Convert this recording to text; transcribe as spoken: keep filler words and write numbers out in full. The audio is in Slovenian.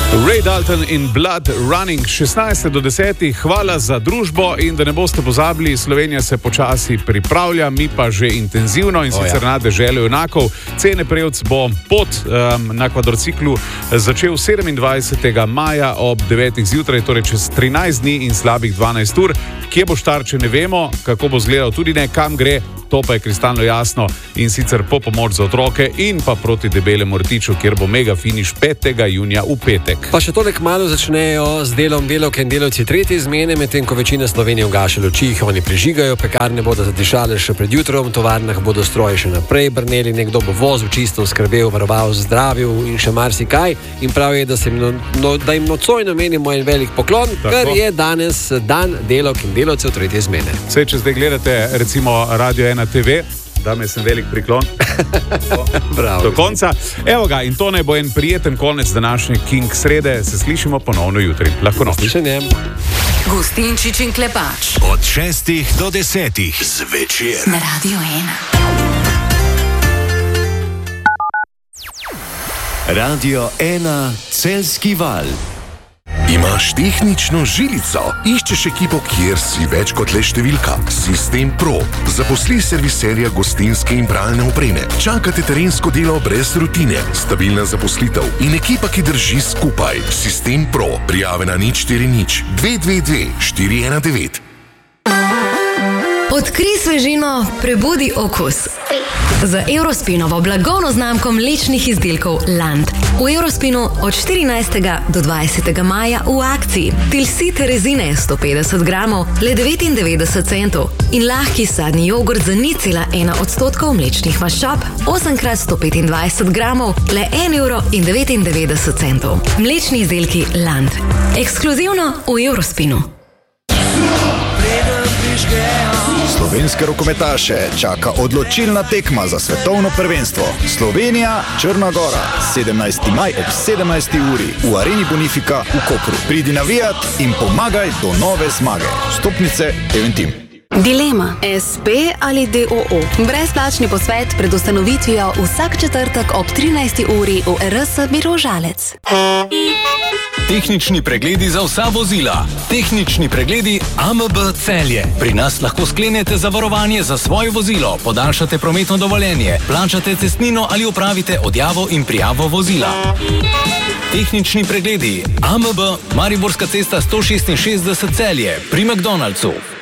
Ray Dalton in Blood Running, šestnajst do deset. Hvala za družbo in da ne boste pozabili, Slovenija se počasi pripravlja, mi pa že intenzivno in sicer na deželo junakov. Cene prevc bo pot um, na kvadrociklu začel sedemindvajsetega maja ob devetih zjutraj, torej čez trinajst dni in slabih dvanajst ur. Kje bo štarče, ne vemo, kako bo izgledal, tudi ne, kam gre, to pa je kristalno jasno, in sicer po pomoč za otroke in pa proti Debelemu rtiču, kjer bo mega finiš petega junija v petek. Pa še tole kmalu začnejo z delom delavke in delavci tretje izmene, medtem ko večina Slovenije ugaša luči, jih oni prižigajo, pekarne bodo zadišale še pred jutrom, v tovarnah bodo stroji še naprej brneli, nekdo bo vozil čisto, skrbel, varoval, zdravil in še marsikaj. In prav je, da, se jim, no, da jim nocoj namenimo en velik poklon, tako, ker je danes dan delavk in delavcev tretje izmene. Sej, če zdaj gledate recimo Radio ena te ve, dame sem velik priklon do konca. Evo ga, in to naj bo en prijeten konec današnje King srede. Se slišimo ponovno jutri. Lahko noč. Gustinčič in Klepač. Od šestih do desetih zvečer. Na Radio ena. Radio ena Celjski val. Imaš tehnično žilico? Iščeš ekipo, kjer si več kot le številka. Sistem Pro. Zaposli serviserja gostinske in pralne opreme. Čakate terensko delo brez rutine. Stabilna zaposlitev in ekipa, ki drži skupaj. Sistem Pro. Prijave na nič štiri nič dve dve dve štiri ena devet. Odkrij svežino, prebudi okus. Z Eurospinovo blagovno znamko mlečnih izdelkov Land. V Eurospinu od štirinajstega do dvajsetega maja v akciji. Tilsite rezine sto petdeset gramov, le devetindevetdeset centov. In lahki sadni jogurt za nič cela ena odstotkov mlečnih maščob, osem krat sto petindvajset gramov, le en evro in devetindevetdeset centov. Mlečni izdelki Land. Ekskluzivno v Eurospinu. Slovenske rokometaše čaka odločilna tekma za svetovno prvenstvo. Slovenija, Črna Gora, sedemnajsti maj ob sedemnajsti uri v Areni Bonifika v Kopru. Pridi navijat in pomagaj do nove zmage. Vstopnice Eventim. Dilema, es pe ali de o o. Brezplačni posvet pred ustanovitvijo vsak četrtek ob trinajsti uri v er es Biro Žalec. Tehnični pregledi za vsa vozila. Tehnični pregledi A M B Celje. Pri nas lahko sklenete zavarovanje za svoje vozilo, podaljšate prometno dovoljenje, plačate cestnino ali opravite odjavo in prijavo vozila. Tehnični pregledi A M B Mariborska cesta sto šestinšestdeset Celje pri McDonald'su.